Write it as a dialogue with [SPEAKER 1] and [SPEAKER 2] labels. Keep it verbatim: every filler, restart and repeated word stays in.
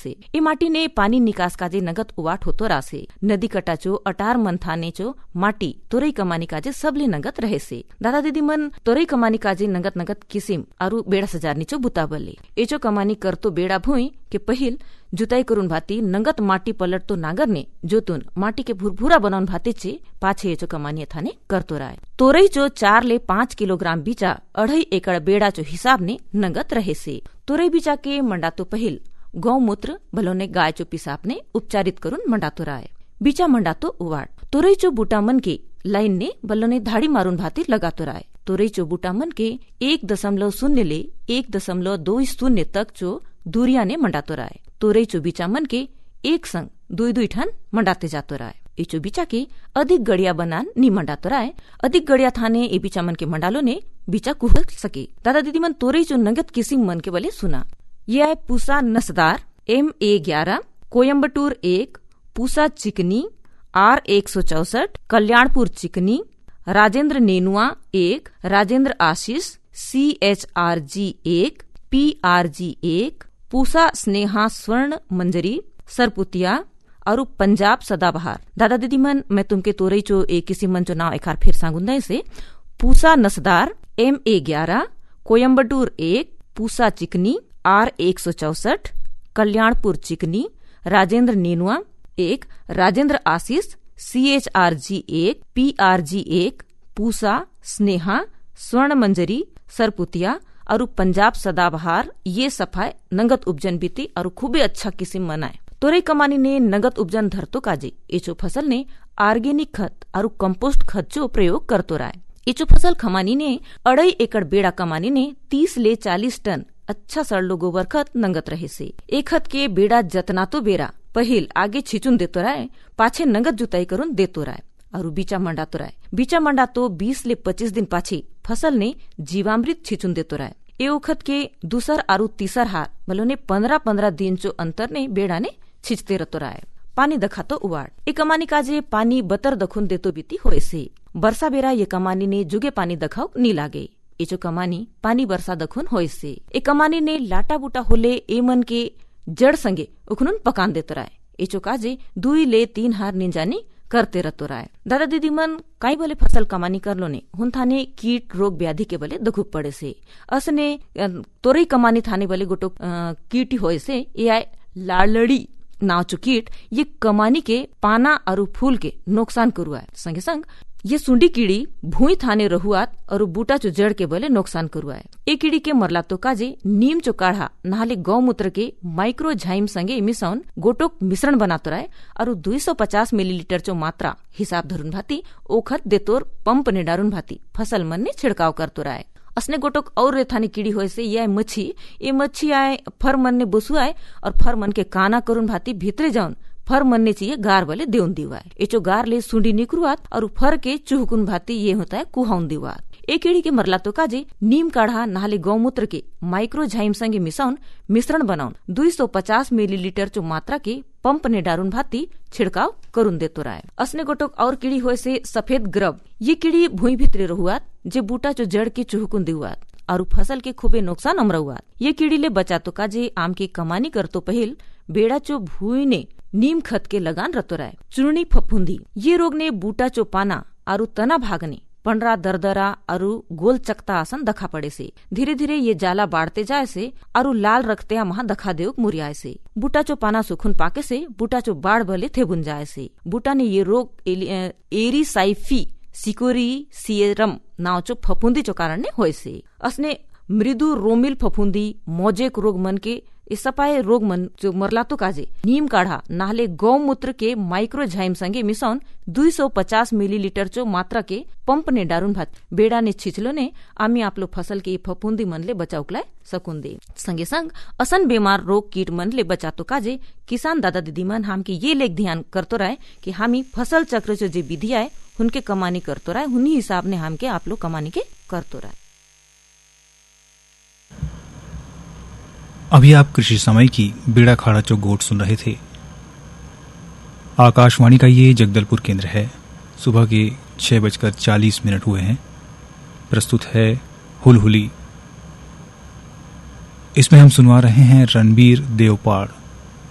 [SPEAKER 1] से ए माटी ने पानी निकास काजे नगद उवाट होतो रासे। नदी कटाचो अटार मंथाने चो माटी तोरई कमानी काजे सबले नगद रहे से। दादा दीदी मन तोरई कमानी काजे नगद नगद किसिम आरु बेड़ा सजारनी चो बुताबले। एचो कमानी करतो बेड़ा भुई के पहिल जुताई करून भाती नगद माटी पलट तो नागरने जोतून माटी के भुरभुरा बनाउन भातेचे पाछे एचो कमानी थाने करतो राय। तोरई चो चार ले पांच किलोग्राम बीचा अढ़ाई एकड़ बेड़ा चो हिसाब ने नगद रहे से। तोरई बीचा के मंडातो पहिल गौमूत्र भलोने गाय चो पिसाब ने उपचारित करून मंडातो राय। बीचा मंडातो उवाड तोरई चो बूटा मन के लाइन ने बल्लोने धाड़ी मारून भाती लगातो राय। तोरई चो बूटा मन के एक दशमलव शून्य ले एक दशमलव दो शून्य तक चो दूरिया ने मंडातो राय। तोरई चो बीचा मन के एक संग दुई दुई ठन मंडाते जातो राय। इचो बीचा के अधिक गड़िया बनान नी मंडातो राय। अधिक गड़िया थाने ए बीचा मन के मंडालो ने बीचा कुहल सके। दादा दीदी मन तोरई चो नगद किसिम मन के बले सुना। ये है पूसा नसदार एम ए ग्यारह, कोयम्बटूर एक, पूसा चिकनी आर एक सौ चौसठ, कल्याणपुर चिकनी, राजेंद्र नेनुआ एक, राजेंद्र आशीष सी एच आर जी एक, पी आर जी एक, पूसा स्नेहा स्वर्ण मंजरी सरपुतिया और पंजाब सदाबहार। दादा दीदी मन मैं तुमके तोरई चो एक किसी मन चो नाव एखार फिर सांगुंदा से। पूसा नसदार एम ए ग्यारह, कोयम्बटूर एक, पूसा चिकनी आर एक सौ चौसठ, कल्याणपुर चिकनी, राजेंद्र नेनुआ एक, राजेंद्र आशीष सी एच आर जी एक, पी आर जी एक, पूसा स्नेहा स्वर्ण मंजरी सरपुतिया और पंजाब सदाबहार ये सफाई नगद उपजन बीती और खूबे अच्छा किस्म मनाए। तोरई कमानी ने नगद उपजन धरतो काजे एचो फसल ने ऑर्गेनिक खत और कंपोस्ट खत चो प्रयोग करतो राय। एचो फसल खमानी ने अढ़ाई एकड़ बेड़ा कमानी ने तीस ले चालीस टन अच्छा सड़लो गोबर खत नगद रहे से। एक खत के बेड़ा जतना तो बेरा पहिल आगे छिचुन देतो राय, पाछे नगद जुताई करून देतो राय और बीचा मंडातो राय। बीचा मंडा तो बीस ले पच्चीस दिन पाछे फसल ने जीवामृत छिचुन देतो राय। ए वखत के दूसर आरु तीसर हार भलो ने पंद्रह पंद्रह दिन चो अंतर ने बेड़ा ने छिचते रहतो राय। पानी दखातो उवाड़ ए कमानी काजे पानी बतर दखुन देतो बीती होए से। बरसा बेरा ये कमानी ने जुगे पानी दखाओ नी लागे। एचो कमानी पानी बरसा दखुन होए से। ए कमानी ने लाटा बूटा होले ए मन के जड़ संगे उखनुन पकान देतो राय। एचो काजे दुई ले तीन हार निंजानी करते रहतो राय। दादा दीदी मन काई भले फसल कमानी कर लो ने हुन थाने कीट रोग व्याधि के बले दखुप पड़े से। असने तोरई कमानी थाने बले गोटो कीट होए से ए आय लालड़ी नाव चो कीट ये कमानी के पाना और फूल के नुकसान करुआए। संगे संग ये सुंडी कीड़ी भूई थाने रहुआत और बूटा चो जड़ के बले नुकसान करुआए। ए कीड़ी के मरला तो काजे नीम चो काढ़ा नहाले गौमूत्र के माइक्रो झाइम संगे मिसाउन गोटोक मिश्रण बनातो राय और दो सौ पचास मिलीलीटर चो मात्रा हिसाब धरुन भाती ओखत देतोर पंप ने डारुन भाती फसल मन ने छिड़काव करतो राय। असने गोटोक और रेथानी कीड़ी होए से ये मच्छी ये मच्छी आए फर मन ने बसु आए और फर मन के काना करून भाती भीतरे जाउन फर मन ने चाहिए गार वाले देउन दिवाए। एचो गार ले सुंडी निकरुआत और फर के चुहकुन भाती ये होता है कुहाउन दिवात। ए कीड़ी के मरला तो काजे नीम काढ़ा नहाले गौमूत्र के माइक्रो झाइम संगे मिसाउन मिश्रण बनाउन दो सौ पचास मिलीलीटर चो मात्रा के पंप ने डारुन भाती छिड़काव करून देतो राय। असने गोटोक और कीड़ी होए से सफेद ग्रब ये कीड़ी भूई भीतरे रहुआत जे बूटा चो जड़ के चुहकुन दिवात और फसल के खूबे नुकसान अमरहुआत। ये कीड़ी ले बचा तो काजे आम की कमानी करतो पहिल बेड़ा चो भूई ने नीम खत के लगान रतो राय। चूर्णी फफूंदी ये रोग ने बूटा चो पाना आरु तना भागने पंडरा दरदरा आरु गोल चकता आसन दखा पड़े से। धीरे धीरे ये जाला बाढ़ते जाए से आरु लाल रखते महा दखा देव मुरियाए से। बूटा चो पाना सुखुन पाके से बूटा चो बाढ़ भले थे बुन जाए से। बूटा ने ये रोग एरी साइफी सिकोरी सियरम नाव चो फफूंदी चो कारण ने होए से। असने मृदु रोमिल फफूंदी मोजेक रोग मन के इसपाए रोग मन जो मरला तो काजे नीम काढ़ा नाहले गौमूत्र के माइक्रो झाइम संगे मिसाउन दो सौ पचास मिलीलीटर चो मात्रा के पंप ने डारुन भात बेड़ा ने छिचलो ने आमी आपलो फसल के फफूंदी मन ले बचाउकलाय सकुन दे। संगे संग असन बीमार रोग कीट मन ले बचा तो काजे किसान दादा दीदी मन हम के ये लेख ध्यान करतो राय कि हामी फसल चक्र चो जे विधि आए उनके कमानी करतो राय उन्हीं हिसाब ने हम के आप लोग कमानी के करतो राय।
[SPEAKER 2] अभी आप कृषि समय की बेड़ा खाड़ा चो गोट सुन रहे थे। आकाशवाणी का ये जगदलपुर केंद्र है। सुबह के छह बजकर चालीस मिनट हुए हैं। प्रस्तुत है हुलहुली। इसमें हम सुनवा रहे हैं रणबीर देवपाड़।